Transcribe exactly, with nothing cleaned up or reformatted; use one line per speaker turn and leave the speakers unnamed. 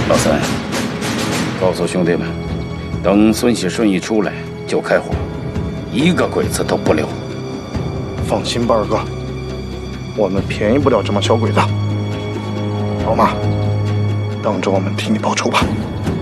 老三，告诉兄弟们，等孙喜顺一出来就开火，一个鬼子都不留。
放心吧，二哥，我们便宜不了这帮小鬼子。老马，等着我们替你报仇吧。